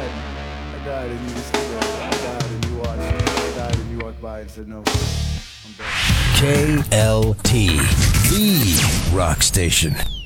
died. I died and you were still there. I died and you watched. I died and you walked by and said no. I'm dead. KLT, the rock station.